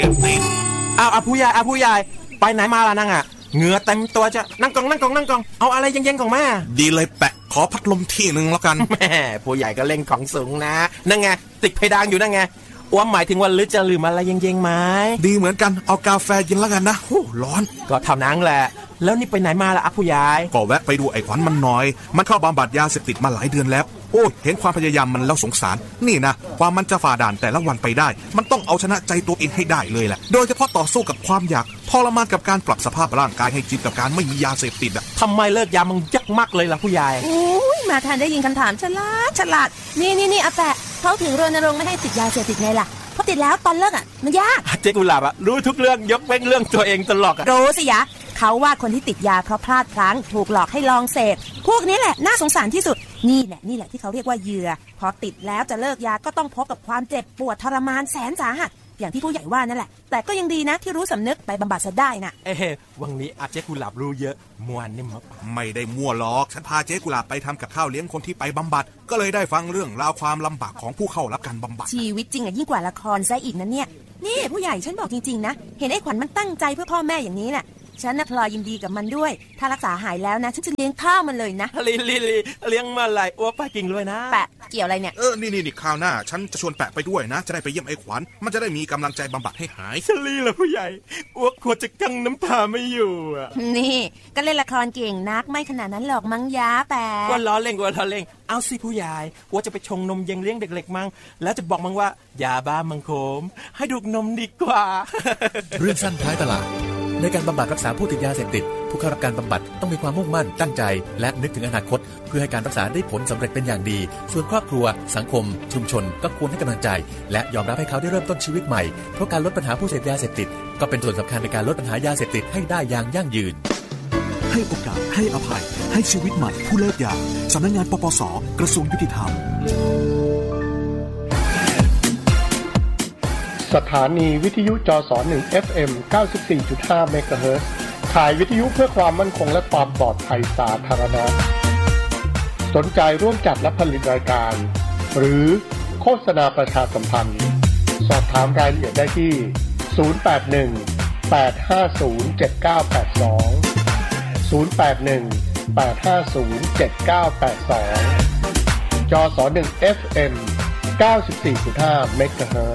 สพติดผู้ใหญ่ไปไหนมาล่ะนั่งอ่ะเหงื่อเต็มตัวจะนั่งกองเอาอะไรเย็นๆของแม่ดีเลยแปะขอพัดลมที่นึงแล้วกันแม่ผู้ใหญ่ก็เล่นของสูงนะนั่นไงติดเพดานอยู่นั่นไงอ้วมหมายถึงว่าลึกจะลืมอะไรเย็นๆไหมดีเหมือนกันเอากาแฟเย็นแล้วกันนะโอ้ร้อนก็เท่านั้นแหละแล้วนี่ไปไหนมาล่ะผู้ใหญ่ก็แวะไปดูไอ้ขวัญมันหน่อยมันเข้าบำบัดยาเสพติดมาหลายเดือนแล้วโอ้เห็นความพยายามมันแล้วสงสารนี่นะความมันจะฝ่าด่านแต่ละวันไปได้มันต้องเอาชนะใจตัวเองให้ได้เลยแหละโดยเฉพาะต่อสู้กับความอยากทรมานกับการปรับสภาพร่างกายให้จิตกับการไม่มียาเสพติดอ่ะทำไมเลิกยามันยากมากเลยล่ะผู้ใหญ่มาทันได้ยินคำถามฉลาดนี่อาแปะเขาถึงรณรงค์ไม่ให้ติดยาเสพติดไงล่ะเพราะติดแล้วตอนเลิกอ่ะมันยากเจ๊กุหลาบอ่ะรู้ทุกเรื่องยกเว้นเรื่องตัวเองตลอดรู้สิยะเขาว่าคนที่ติดยาเพราะพลาดพลั้งถูกหลอกให้ลองเสพพวกนี้แหละน่าสงสารที่สุดนี่แหละที่เขาเรียกว่าเหยื่อพอติดแล้วจะเลิกยาก็ต้องพบกับความเจ็บปวดทรมานแสนสาหัสอย่างที่ผู้ใหญ่ว่านั่นแหละแต่ก็ยังดีนะที่รู้สำนึกไปบำบัดซะได้น่ะวันนี้อาเจ๊กุหลาบรู้เยอะม่วนนี่ไม่ได้มั่วหรอกฉันพาเจ๊กุหลาบไปทำกับข้าวเลี้ยงคนที่ไปบำบัดก็เลยได้ฟังเรื่องราวความลำบากของผู้เข้ารับการบำบัดชีวิตจริงยิ่งกว่าละครซะอีกนะเนี่ยนี่ผู้ใหญ่ฉันบอกจริงๆนะเห็นไอ้ขวัญมันตั้งใจเพื่อพ่อแม่อย่างนี้น่ะฉันน่ะพลอยยินดีกับมันด้วยถ้ารักษาหายแล้วนะฉันจะเลี้ยงข้าวมันเลยนะลีเลี้ยงมาอะไรอ้วกป้าจริงด้วยนะแปะเกี่ยวอะไรเนี่ยนี่คราวหน้าฉันจะชวนแปะไปด้วยนะจะได้ไปเยี่ยมไอ้ขวัญมันจะได้มีกำลังใจบำบัดให้หายชลีล่ะผู้ใหญ่อ้วกควรจะกั้งน้ำตาไม่อยู่อ่ะนี่ก็เล่นละครเก่งนักไม่ขนาดนั้นหรอกมั้งยาแปะว่าล้อเล่นเอาสิผู้ใหญ่ว่าจะไปชงนมเย็นเลี้ยงเด็กๆมั้งแล้วจะบอกมั้งว่ายาบ้ามังโคมให้ดูดนมดีกว่าเรื่องสั้นท้ายตลาดในการบำบัดรักษาผู้ติดยาเสพติดผู้เข้ารับการบำบัดต้องมีความมุ่งมั่นตั้งใจและนึกถึงอนาคตเพื่อให้การรักษาได้ผลสำเร็จเป็นอย่างดีส่วนครอบครัวสังคมชุมชนก็ควรให้กำลังใจและยอมรับให้เขาได้เริ่มต้นชีวิตใหม่เพราะการลดปัญหาผู้เสพยาเสพติดก็เป็นส่วนสำคัญในการลดปัญหายาเสพติดให้ได้อย่างยั่งยืนให้โอกาสให้อภัยให้ชีวิตใหม่ผู้เลิกยาสำนักงานปปส.กระทรวงยุติธรรมสถานีวิทยุจส1 FM 94.5 เมกะเฮิรตซ์ถ่ายวิทยุเพื่อความมั่นคงและความปลอดภัยสาธารณะสนใจร่วมจัดและผลิตรายการหรือโฆษณาประชาสัมพันธ์สอบถามรายละเอียดได้ที่081 850 7982 081 850 7982 จส1 FM 94.5 เมกะเฮิรตซ์